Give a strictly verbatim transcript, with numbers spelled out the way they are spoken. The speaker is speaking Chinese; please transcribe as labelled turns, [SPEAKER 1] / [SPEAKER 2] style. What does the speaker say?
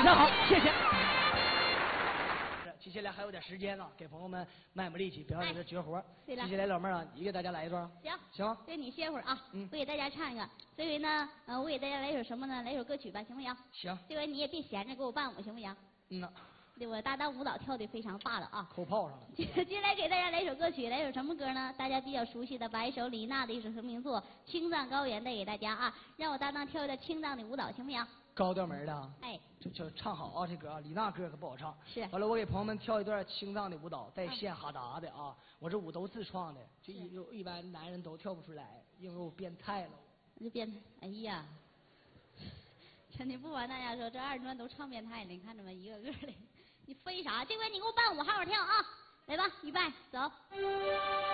[SPEAKER 1] 常好，谢谢。接下来还有点时间呢，给朋友们卖卖力气，表演这绝活。
[SPEAKER 2] 对了。
[SPEAKER 1] 接下来老妹儿啊，你给大家来一段。
[SPEAKER 2] 行。
[SPEAKER 1] 行。
[SPEAKER 2] 对，你歇会儿啊。
[SPEAKER 1] 嗯。
[SPEAKER 2] 我给大家唱一个。这回呢，呃，我给大家来一首什么呢？来一首歌曲吧，行不行？
[SPEAKER 1] 行。
[SPEAKER 2] 这回你也别闲着，给我伴舞，行不行？
[SPEAKER 1] 嗯呐。
[SPEAKER 2] 对，我搭档舞蹈跳的非常霸道啊。
[SPEAKER 1] 扣炮上了。
[SPEAKER 2] 接接下来给大家来一首歌曲，来一首什么歌呢？大家比较熟悉的，把一首李娜的一首成名作《青藏高原》带给大家啊，让我搭档跳一段青藏的舞蹈，行不行？
[SPEAKER 1] 高调门的。
[SPEAKER 2] 哎。
[SPEAKER 1] 就就唱好啊，这歌啊，李娜歌可不好唱。
[SPEAKER 2] 是。
[SPEAKER 1] 完了，我给朋友们跳一段青藏的舞蹈，带线哈达的啊。我这舞都自创的，就一一般男人都跳不出来，因为我变态了。
[SPEAKER 2] 我就变态，哎呀，真的不瞒大家说，这二专都唱变态了，你看着没，一个个的。你飞啥？这回你给我伴舞，好好跳啊！来吧，预备，走。